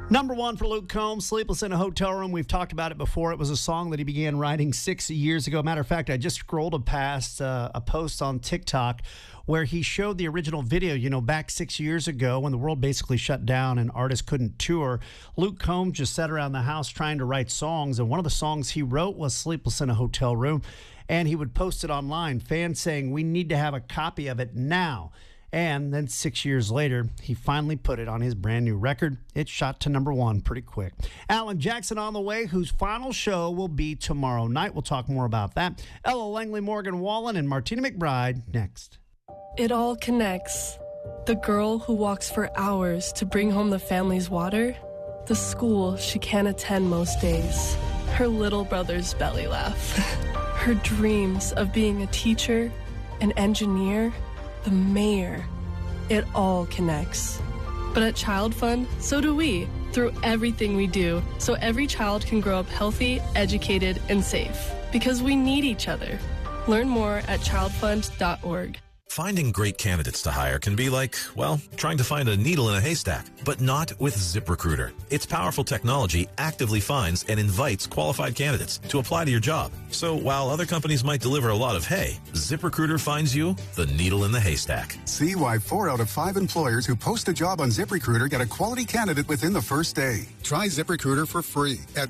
Number one for Luke Combs, Sleepless in a Hotel Room. We've talked about it before. It was a song that he began writing 6 years ago. Matter of fact, I just scrolled past a post on TikTok where he showed the original video, back 6 years ago when the world basically shut down and artists couldn't tour. Luke Combs just sat around the house trying to write songs, and one of the songs he wrote was Sleepless in a Hotel Room, and he would post it online. Fans saying, we need to have a copy of it now. And then 6 years later, he finally put it on his brand new record. It shot to number one pretty quick. Alan Jackson on the way, whose final show will be tomorrow night. We'll talk more about that. Ella Langley, Morgan Wallen, and Martina McBride next. It all connects. The girl who walks for hours to bring home the family's water. The school she can't attend most days. Her little brother's belly laugh. Her dreams of being a teacher, an engineer, the mayor. It all connects. But at Child Fund, so do we, through everything we do, so every child can grow up healthy, educated, and safe. Because we need each other. Learn more at childfund.org. Finding great candidates to hire can be like, trying to find a needle in a haystack, but not with ZipRecruiter. Its powerful technology actively finds and invites qualified candidates to apply to your job. So while other companies might deliver a lot of hay, ZipRecruiter finds you the needle in the haystack. See why 4 out of 5 employers who post a job on ZipRecruiter get a quality candidate within the first day. Try ZipRecruiter for free at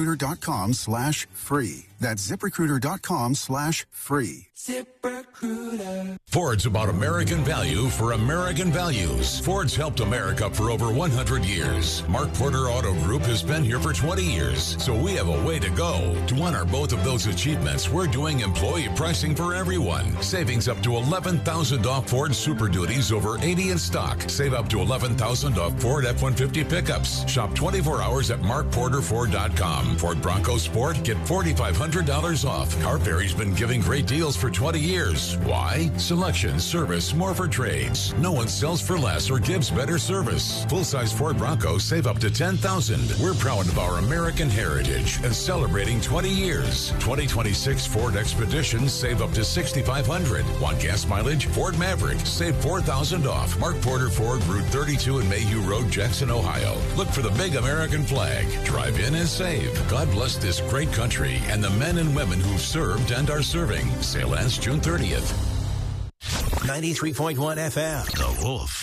ZipRecruiter.com/free. That's ZipRecruiter.com/free. ZipRecruiter. Ford's about American value for American values. Ford's helped America for over 100 years. Mark Porter Auto Group has been here for 20 years, so we have a way to go. To honor both of those achievements, we're doing employee pricing for everyone. Savings up to $11,000 off Ford Super Duties, over 80 in stock. Save up to $11,000 off Ford F-150 pickups. Shop 24 hours at markporterford.com. Ford Bronco Sport, get $4,500 off. Car Ferry's been giving great deals for 20 years. Why? Selection, service, more for trades. No one sells for less or gives better service. Full-size Ford Bronco save up to $10,000. We're proud of our American heritage and celebrating 20 years. 2026 Ford Expedition save up to $6,500. Want gas mileage? Ford Maverick save $4,000 off. Mark Porter Ford, Route 32 and Mayhew Road, Jackson, Ohio. Look for the big American flag. Drive in and save. God bless this great country and the men and women who've served and are serving. Sale ends June 30th. 93.1 FM. The Wolf.